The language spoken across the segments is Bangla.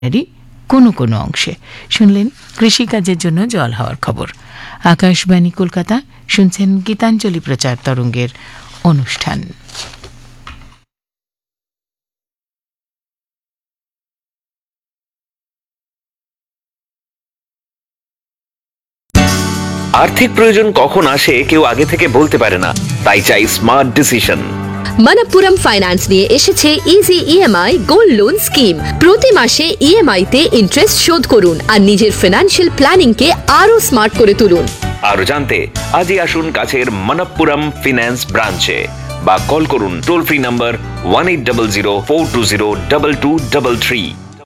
এরই কোনো কোনো অংশে। শুনলেন কৃষিকাজের জন্য জল হওয়ার খবর। আকাশবাণী কলকাতা, শুনছেন গীতাঞ্জলি প্রচার তরঙ্গের অনুষ্ঠান। আর্থিক প্রয়োজন কখন আসে কেউ আগে থেকে বলতে পারে না, তাই চাই স্মার্ট ডিসিশন। মনপ্পুরম ফাইন্যান্স নিয়ে এসেছে easy EMI gold loan scheme. প্রতি মাসে ইএমআই তে ইন্টারেস্ট শোধ করুন আর নিজের ফিনান্সিয়াল প্ল্যানিং কে আরো স্মার্ট করে তুলুন। আরো জানতে আজই আসুন কাছের মনপ্পুরম ফিন্যান্স ব্রাঞ্চে বা কল করুন টোল ফ্রি নাম্বার 1800-420-2233।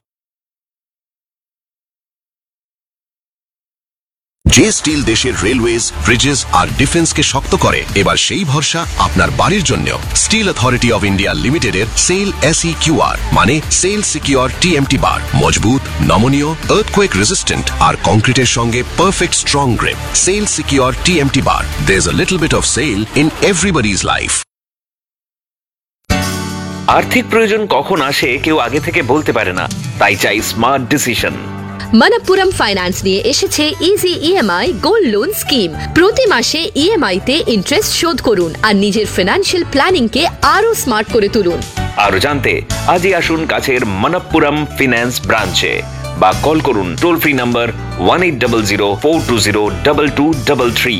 যে স্টিল দেশের রেলওয়েজ, ব্রিজেস আর ডিফেন্সকে শক্ত করে, এবার সেই ভরসা আপনার বাড়ির জন্য। স্টিল অথরিটি অফ ইন্ডিয়া লিমিটেডের সেল SEQR মানে সেল সিকিউর TMT বার। মজবুত, নমনীয়, আর্থকোয়েক রেজিস্ট্যান্ট আর কংক্রিটের সঙ্গে perfect strong grip. Sell secure TMT bar. There's a little bit of sail in everybody's life. আর্থিক প্রয়োজন কখন আসে কেউ আগে থেকে বলতে পারে না, তাই চাই স্মার্ট ডিসিশন। মনপ্পুরম ফাইন্যান্স নিয়ে এসেছে easy EMI gold loan scheme. প্রতি মাসে ইএমআই তে ইন্টারেস্ট শোধ করুন আর নিজের ফিনান্সিয়াল প্ল্যানিং কে আরো স্মার্ট করে তুলুন। আরো জানতে আজই আসুন কাছের মনপ্পুরম ফিন্যান্স ব্রাঞ্চে বা কল করুন টোল ফ্রি নাম্বার 1800-420-2233।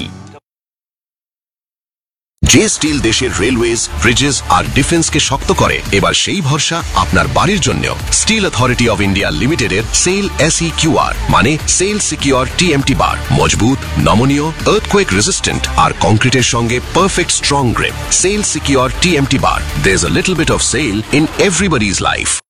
যে স্টিল দেশের রেলওয়েজ, ব্রিজেস আর ডিফেন্সকে শক্ত করে, এবার সেই ভরসা আপনার বাড়ির জন্য। স্টিল অথরিটি অফ ইন্ডিয়া লিমিটেডের সেল SEQR মানে সেল সিকিউর TMT বার। মজবুত, নমনীয়, আর্থকোয়েক রেজিস্ট্যান্ট আর কংক্রিটের সঙ্গে perfect strong grip. Sell secure TMT bar. There's a little bit of sail in everybody's life.